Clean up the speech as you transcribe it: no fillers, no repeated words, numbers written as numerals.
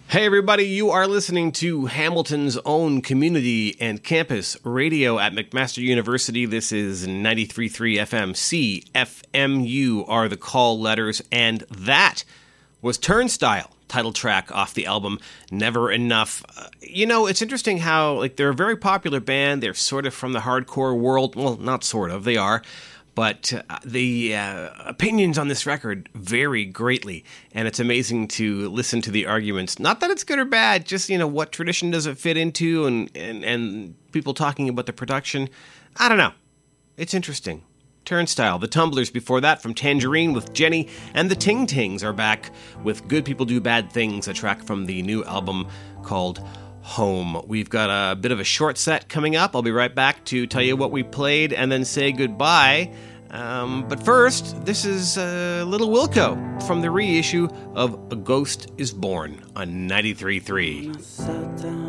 Hey everybody, you are listening to Hamilton's own community and campus radio at McMaster University. This is 93.3 FM. CFMU are the call letters, and that was Turnstile, title track off the album Never Enough. It's interesting how they're a very popular band. They're sort of from the hardcore world. Well, not sort of, they are. But the opinions on this record vary greatly, and it's amazing to listen to the arguments. Not that it's good or bad, just, what tradition does it fit into, and people talking about the production. I don't know. It's interesting. Turnstile. The Tumblers before that from Tangerine with Jenny, and the Ting Tings are back with Good People Do Bad Things, a track from the new album called Home. We've got a bit of a short set coming up. I'll be right back to tell you what we played and then say goodbye. But first, this is Little Wilco from the reissue of A Ghost Is Born on 93.3.